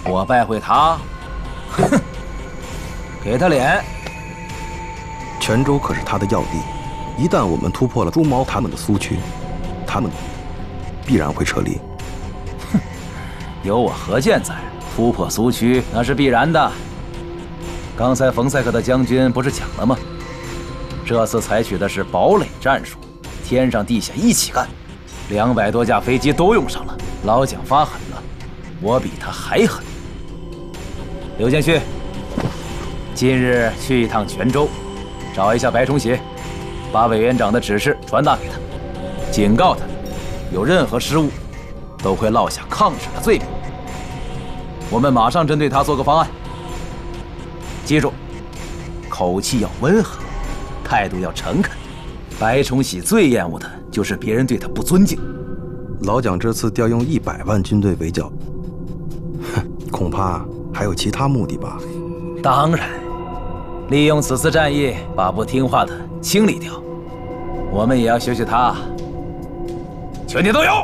我败会他，哼，给他脸。 泉州可是他的要地，一旦我们突破了朱毛他们的苏区，他们必然会撤离。 哼，有我何健在，突破苏区那是必然的。刚才冯赛克的将军不是讲了吗？这次采取的是堡垒战术，天上地下一起干，200多架飞机都用上了。老蒋发狠了，我比他还狠。刘建勋，今日去一趟泉州，找一下白崇禧，把委员长的指示传达给他，警告他，有任何失误，都会落下抗旨的罪名。我们马上针对他做个方案。记住，口气要温和，态度要诚恳。白崇禧最厌恶的就是别人对他不尊敬。 老蒋这次调用100万军队围剿，哼，恐怕还有其他目的吧？ 当然，利用此次战役把不听话的清理掉。我们也要学学他。全体都有，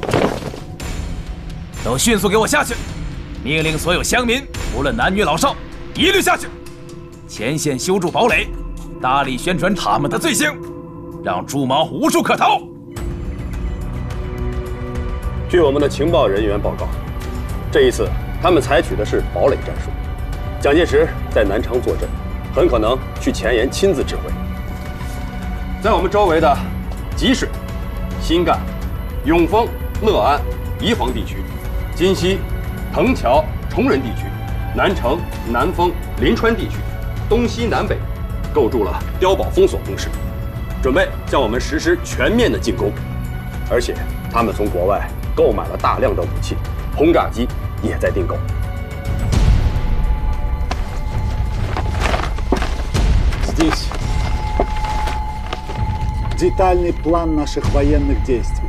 都迅速给我下去！命令所有乡民，无论男女老少，一律下去！前线修筑堡垒，大力宣传他们的罪行，让朱毛无处可逃。 据我们的情报人员报告，这一次他们采取的是堡垒战术。蒋介石在南昌坐镇，很可能去前沿亲自指挥。在我们周围的吉水、新干、永丰、乐安、宜黄地区，今西、藤桥、崇仁地区，南城、南丰、临川地区，东西南北，构筑了碉堡封锁工事，准备向我们实施全面的进攻。而且他们从国外购买了大量的武器，轰炸机也在订购。 Здесь детальный план наших военных действий.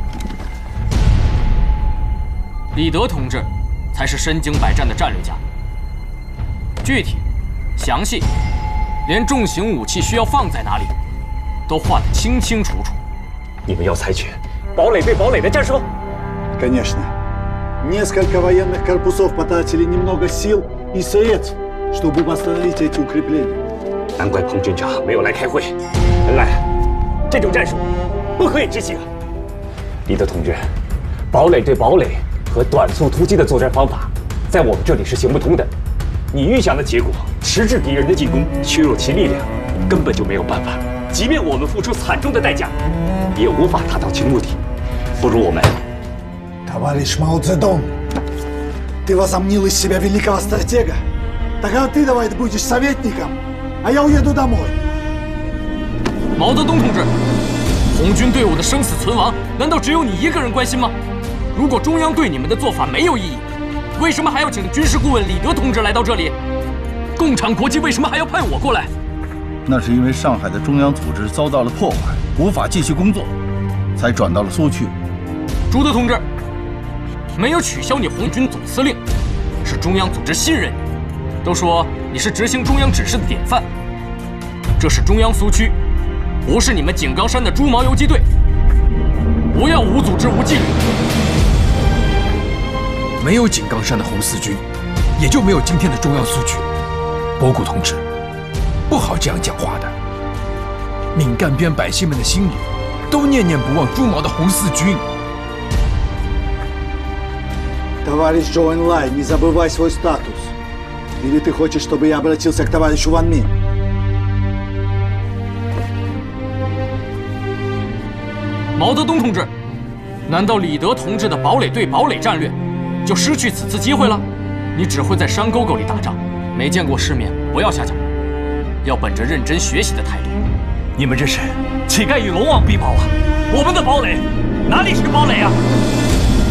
李德同志才是身经百战的战略家，具体、详细，连重型武器需要放在哪里，都画得清清楚楚。 你们要采取堡垒对堡垒的战术？ Конечно. Несколько военных корпусов потратили немного сил и средств, чтобы восстановить эти укрепления. 难怪彭军长没有来开会。原来这种战术不可以执行。李德同志，堡垒对堡垒和短促突击的作战方法，在我们这里是行不通的。你预想的结果，迟滞敌人的进攻，削弱其力量，根本就没有办法。即便我们付出惨重的代价，也无法达到其目的。不如我们。 Товарищ Мао Цзэдун, ты возомнил из себя великого стратега. Тогда ты давай будешь советником, а я уеду домой. 毛泽东同志，红军队伍的生死存亡，难道只有你一个人关心吗？如果中央对你们的做法没有异议，为什么还要请军事顾问李德同志来到这里？共产国际为什么还要派我过来？ 那是因为上海的中央组织遭到了破坏，无法继续工作，才转到了苏区。 朱德同志。 没有取消你红军总司令，是中央组织信任你。都说你是执行中央指示的典范。这是中央苏区，不是你们井冈山的猪毛游击队。不要无组织无纪律。 没有井冈山的红四军，也就没有今天的中央苏区。博古同志，不好这样讲话的。闽赣边百姓们的心里，都念念不忘猪毛的红四军。 Товарищ Чжоу Энлай, не забывай свой статус. Или ты хочешь, чтобы я обратился к товарищу Ван Мин? 毛泽东同志，难道李德同志的堡垒对堡垒战略就失去此次机会了？你只会在山沟沟里打仗，没见过世面，不要瞎讲，要本着认真学习的态度。 你们这是乞丐与龙王比堡啊！我们的堡垒哪里是堡垒啊？